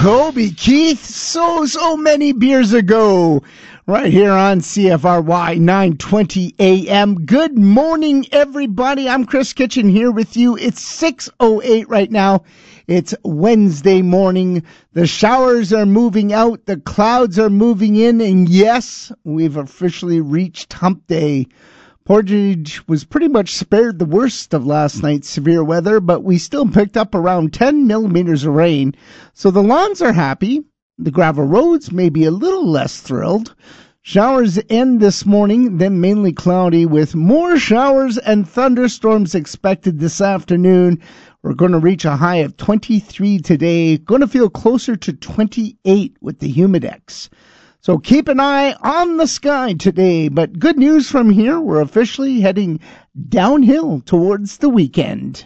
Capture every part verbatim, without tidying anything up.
Toby Keith, so, so many beers ago, right here on C F R Y nine twenty A M. Good morning, everybody. I'm Chris Kitchen here with you. It's six oh eight right now. It's Wednesday morning. The showers are moving out. The clouds are moving in. And yes, we've officially reached hump day. Portage was pretty much spared the worst of last night's severe weather, but we still picked up around ten millimeters of rain. So the lawns are happy. The gravel roads may be a little less thrilled. Showers end this morning, then mainly cloudy with more showers and thunderstorms expected this afternoon. We're going to reach a high of twenty-three today. Going to feel closer to twenty-eight with the Humidex. So keep an eye on the sky today. But good news from here. We're officially heading downhill towards the weekend.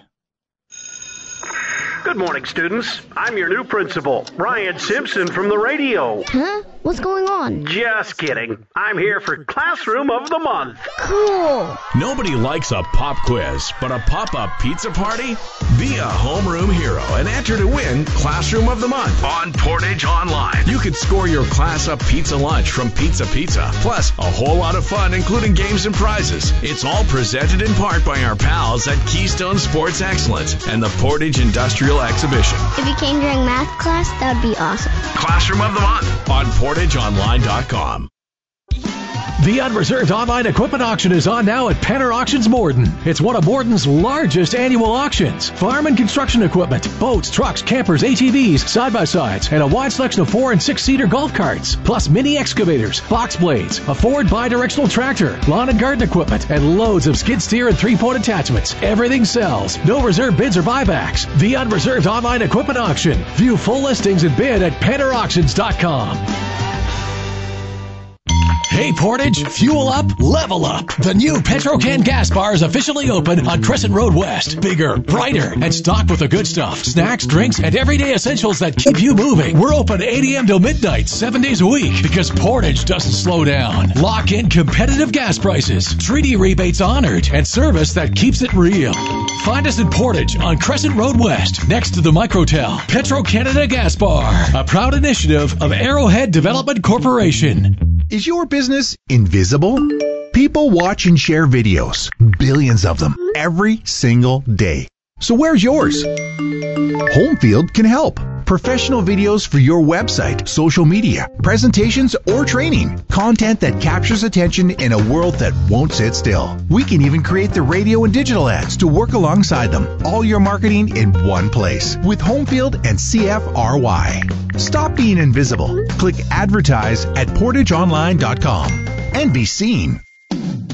Good morning, students. I'm your new principal, Ryan Simpson from the radio. Huh? What's going on? Just kidding. I'm here for Classroom of the Month. Cool. Nobody likes a pop quiz, but a pop-up pizza party? Be a homeroom hero and enter to win Classroom of the Month on Portage Online. You could score your class-up pizza lunch from Pizza Pizza, plus a whole lot of fun, including games and prizes. It's all presented in part by our pals at Keystone Sports Excellence and the Portage Industrial Exhibition. If you came during math class, that would be awesome. Classroom of the Month on portage online dot com. The Unreserved Online Equipment Auction is on now at Penner Auctions Morden. It's one of Morden's largest annual auctions. Farm and construction equipment, boats, trucks, campers, A T Vs, side-by-sides, and a wide selection of four- and six-seater golf carts, plus mini excavators, box blades, a Ford bi-directional tractor, lawn and garden equipment, and loads of skid steer and three-point attachments. Everything sells. No reserve bids or buybacks. The Unreserved Online Equipment Auction. View full listings and bid at penner auctions dot com. Hey Portage, fuel up, level up. The new Petro-Can gas bar is officially open on Crescent Road West. Bigger, brighter, and stocked with the good stuff. Snacks, drinks, and everyday essentials that keep you moving. We're open eight a.m. till midnight, seven days a week, because Portage doesn't slow down. Lock in competitive gas prices, treaty rebates honored, and service that keeps it real. Find us in Portage on Crescent Road West, next to the Microtel. Petro-Canada Gas Bar, a proud initiative of Arrowhead Development Corporation. Is your business invisible? People watch and share videos, billions of them, every single day. So where's yours? Homefield can help. Professional videos for your website, social media, presentations, or training. Content that captures attention in a world that won't sit still. We can even create the radio and digital ads to work alongside them. All your marketing in one place with Homefield and C F R Y. Stop being invisible. Click advertise at portage online dot com and be seen.